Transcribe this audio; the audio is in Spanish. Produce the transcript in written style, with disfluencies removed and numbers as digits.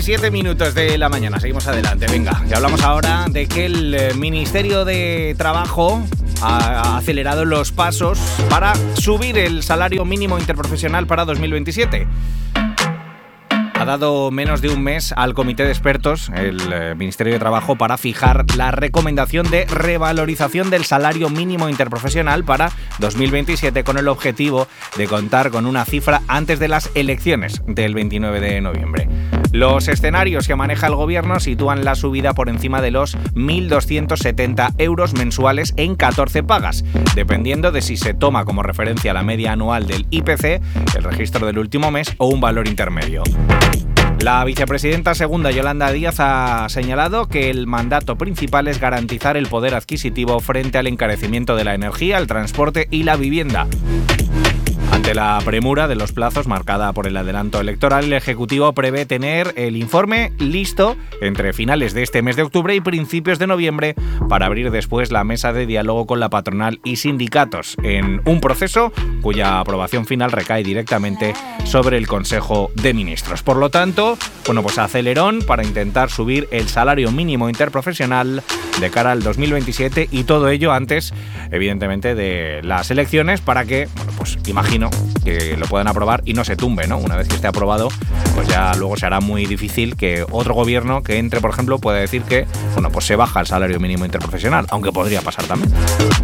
7 minutos de la mañana, seguimos adelante, venga. Y hablamos ahora de que el Ministerio de Trabajo ha acelerado los pasos para subir el salario mínimo interprofesional para 2027. Ha dado menos de un mes al Comité de Expertos, el Ministerio de Trabajo, para fijar la recomendación de revalorización del salario mínimo interprofesional para 2027 con el objetivo de contar con una cifra antes de las elecciones del 29 de noviembre. Los escenarios que maneja el Gobierno sitúan la subida por encima de los 1.270 euros mensuales en 14 pagas, dependiendo de si se toma como referencia la media anual del IPC, el registro del último mes o un valor intermedio. La vicepresidenta segunda, Yolanda Díaz, ha señalado que el mandato principal es garantizar el poder adquisitivo frente al encarecimiento de la energía, el transporte y la vivienda. Ante la premura de los plazos marcada por el adelanto electoral, el Ejecutivo prevé tener el informe listo entre finales de este mes de octubre y principios de noviembre para abrir después la mesa de diálogo con la patronal y sindicatos, en un proceso cuya aprobación final recae directamente sobre el Consejo de Ministros. Por lo tanto, pues acelerón para intentar subir el salario mínimo interprofesional de cara al 2027 y todo ello antes, evidentemente, de las elecciones para que, pues imagino que lo puedan aprobar y no se tumbe, ¿no? Una vez que esté aprobado, pues ya luego será muy difícil que otro gobierno que entre, por ejemplo, pueda decir que, pues se baja el salario mínimo interprofesional, aunque podría pasar también.